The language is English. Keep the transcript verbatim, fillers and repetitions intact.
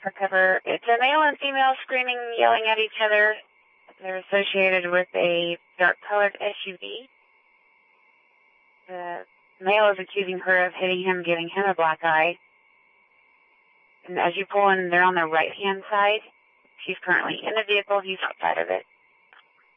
for cover. It's a male and female screaming, yelling at each other. They're associated with a dark-colored S U V. The male is accusing her of hitting him, giving him a black eye. And as you pull in, they're on the right-hand side. She's currently in the vehicle. He's outside of it.